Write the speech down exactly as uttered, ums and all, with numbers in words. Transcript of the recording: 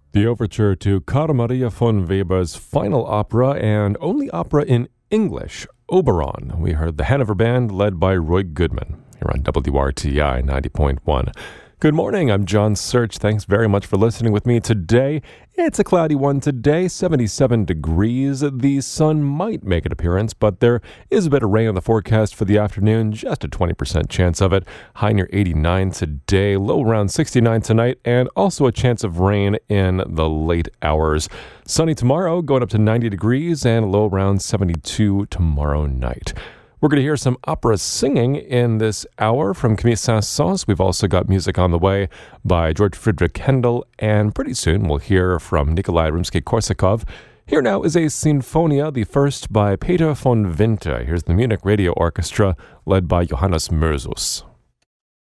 The overture to Carl Maria von Weber's final opera and only opera in English, Oberon. We heard the Hanover Band led by Roy Goodman here on W R T I ninety point one. Good morning, I'm John Search. Thanks very much for listening with me today. It's a cloudy one today, seventy-seven degrees. The sun might make an appearance, but there is a bit of rain on the forecast for the afternoon, just a twenty percent chance of it. High near eighty-nine today, low around sixty-nine tonight, and also a chance of rain in the late hours. Sunny tomorrow, going up to ninety degrees, and low around seventy-two tomorrow night. We're going to hear some opera singing in this hour from Camille Saint-Saëns. We've also got music on the way by George Friedrich Händel, and pretty soon we'll hear from Nikolai Rimsky-Korsakov. Here now is a Sinfonia, the first by Peter von Winter. Here's the Munich Radio Orchestra, led by Johannes Mörzus.